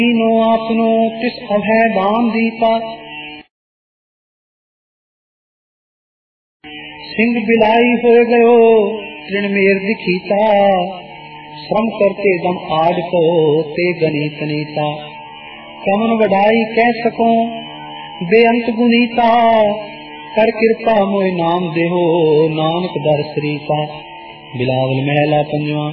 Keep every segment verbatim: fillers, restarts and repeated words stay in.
No आपनो तिस अभय दान दीता। सिंह बिलाई हो गयो तृण मेर दिखीता। श्रम करते दम आड को ते गणित नीता। कमन वडाई कह सको बेअंत गुनीता। कर कृपा मोय नाम देहो नानक दर सरीता। बिलावल महला पंजवा।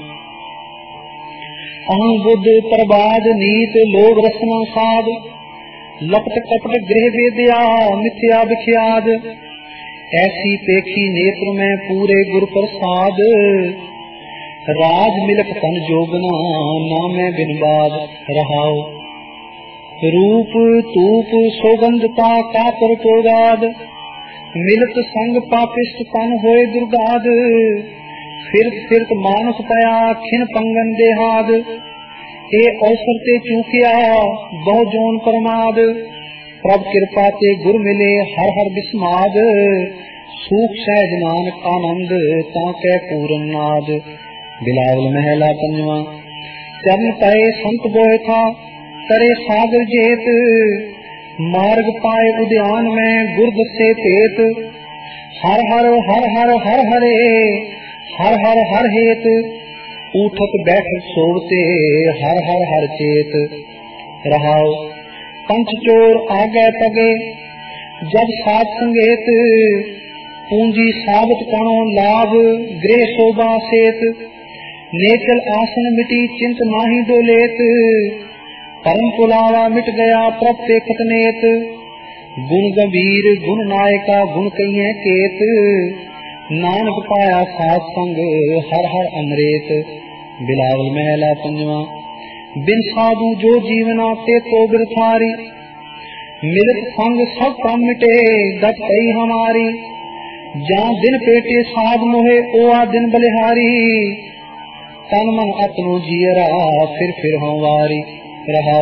अहं बुद्ध प्रबाद नीत लोभ रसना साध। लपट कपट गृह वेद्या मिथ्या विख्याद। ऐसी पेखी नेत्र में पूरे गुर प्रसाद। राज मिलक तन जोगना नामे बिन बाद रहाओ। रूप तूप सौगंधता कातर टोगाद। मिलत संग पापिष्ट तन होए दुर्गाद। फिरत फिरत मानुष पया खिन पंगन देहाद। ए अवसर ते चूकिया बहु जोन प्रमाद। प्रभ कृपा ते गुर मिले हर हर बिस्माद। सूख सहज नानक आनंद ताके पूरन नाद। बिलावल महला पंजवा। चरण पाए संत बोए था करे सागर जेत। मार्ग पाए उद्यान में गुर दसे तेत। हर हर हर हर हर हरे हर हर हर हेत। उठत बैठत सोवते हर हर हर चेत। रहाओ पंच चोर आगे पगे जब साथ संगेत। पूंजी साबत कणो लाभ गृह शोभा सेत। नेचल आसन मिटी चिंत नाही डोलेत। परम पुलावा मिट गया प्रभ ते खतनेत। गुण गंभीर गुण नायका गुण कहिए केत। नानक पाया साथ संग हर हर अमृत। बिलावल महला पंजवा। बिन साधु जो जीवना ते तो बिरथारी। मिलत संग सब काम मिटे गत कई हमारी। जहाँ दिन पेटे साध मोहे ओआ दिन बलिहारी। तन मन अपनो जियरा फिर फिर हम वारी। रहा